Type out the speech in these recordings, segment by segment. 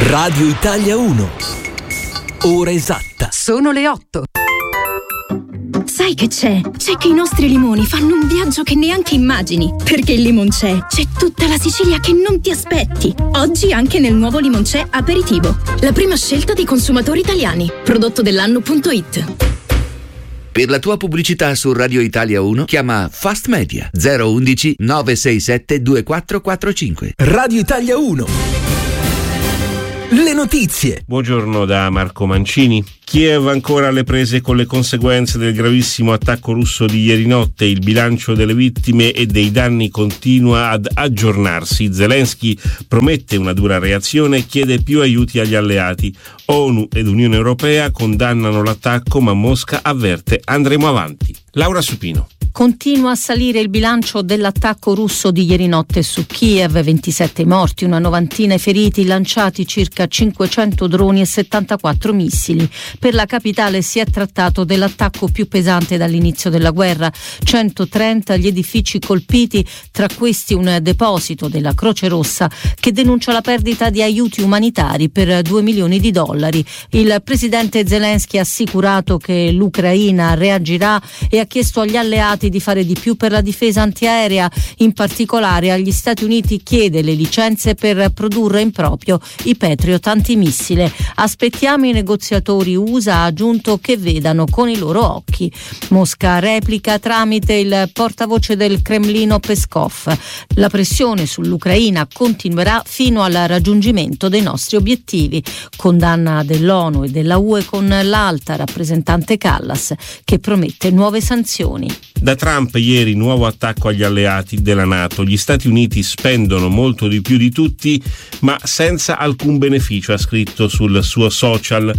Radio Italia 1. Ora esatta. Sono le 8. Sai che c'è? C'è che i nostri limoni fanno un viaggio che neanche immagini. Perché il Limoncè c'è tutta la Sicilia che non ti aspetti. Oggi anche nel nuovo Limoncè Aperitivo. La prima scelta dei consumatori italiani. Prodotto dell'anno.it. Per la tua pubblicità su Radio Italia 1 chiama Fast Media 011 967 2445. Radio Italia 1. Le notizie. Buongiorno da Marco Mancini. Kiev ancora alle prese con le conseguenze del gravissimo attacco russo di ieri notte. Il bilancio delle vittime e dei danni continua ad aggiornarsi. Zelensky promette una dura reazione e chiede più aiuti agli alleati. ONU ed Unione Europea condannano l'attacco, ma Mosca avverte: andremo avanti. Laura Supino. Continua a salire il bilancio dell'attacco russo di ieri notte su Kiev, 27 morti, una novantina i feriti, lanciati circa 500 droni e 74 missili. Per la capitale si è trattato dell'attacco più pesante dall'inizio della guerra, 130 gli edifici colpiti, tra questi un deposito della Croce Rossa che denuncia la perdita di aiuti umanitari per $2 milioni. Il presidente Zelensky ha assicurato che l'Ucraina reagirà e ha chiesto agli alleati di fare di più per la difesa antiaerea. In particolare agli Stati Uniti chiede le licenze per produrre in proprio i Patriot antimissile. Aspettiamo i negoziatori USA, ha aggiunto, che vedano con i loro occhi. Mosca replica tramite il portavoce del Cremlino Peskov. La pressione sull'Ucraina continuerà fino al raggiungimento dei nostri obiettivi. Condanna dell'ONU e della UE con l'alta rappresentante Callas, che promette nuove sanzioni. Da Trump ieri nuovo attacco agli alleati della NATO. Gli Stati Uniti spendono molto di più di tutti, ma senza alcun beneficio, ha scritto sul suo social.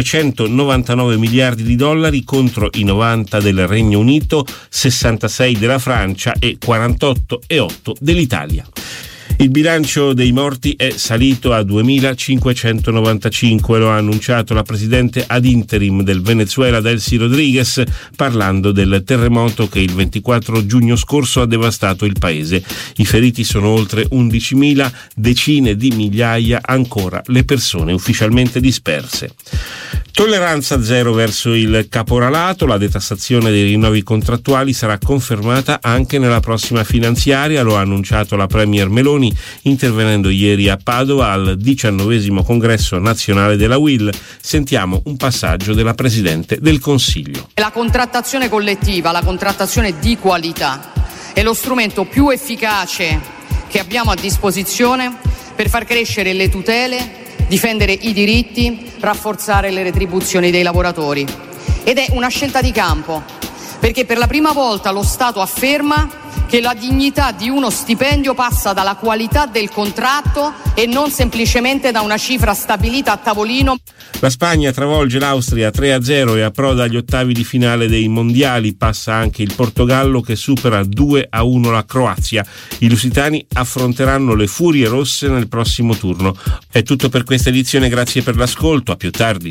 999 miliardi di dollari contro i 90 del Regno Unito, 66 della Francia e 48,8 dell'Italia. Il bilancio dei morti è salito a 2.595, lo ha annunciato la presidente ad interim del Venezuela Delcy Rodriguez, parlando del terremoto che il 24 giugno scorso ha devastato il paese. I feriti sono oltre 11.000, decine di migliaia ancora le persone ufficialmente disperse. Tolleranza zero verso il caporalato, la detassazione dei rinnovi contrattuali sarà confermata anche nella prossima finanziaria, lo ha annunciato la Premier Meloni intervenendo ieri a Padova al 19° congresso nazionale della UIL. Sentiamo un passaggio della Presidente del Consiglio. La contrattazione collettiva, la contrattazione di qualità è lo strumento più efficace che abbiamo a disposizione per far crescere le tutele, difendere i diritti, rafforzare le retribuzioni dei lavoratori. Ed è una scelta di campo, perché per la prima volta lo Stato afferma che la dignità di uno stipendio passa dalla qualità del contratto e non semplicemente da una cifra stabilita a tavolino. La Spagna travolge l'Austria 3-0 e approda agli ottavi di finale dei mondiali. Passa anche il Portogallo che supera 2-1 la Croazia. I lusitani affronteranno le Furie Rosse nel prossimo turno. È tutto per questa edizione, grazie per l'ascolto, a più tardi.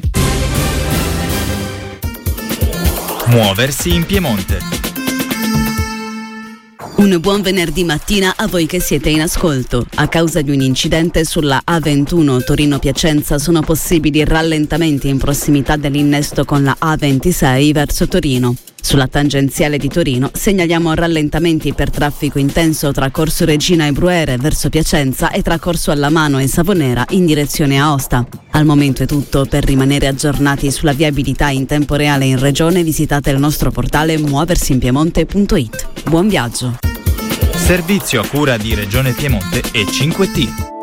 Muoversi in Piemonte. Un buon venerdì mattina a voi che siete in ascolto. A causa di un incidente sulla A21 Torino-Piacenza sono possibili rallentamenti in prossimità dell'innesto con la A26 verso Torino. Sulla tangenziale di Torino segnaliamo rallentamenti per traffico intenso tra Corso Regina e Bruere verso Piacenza e tra Corso Allamano e Savonera in direzione Aosta. Al momento è tutto. Per rimanere aggiornati sulla viabilità in tempo reale in regione visitate il nostro portale muoversinpiemonte.it. Buon viaggio! Servizio a cura di Regione Piemonte e 5T.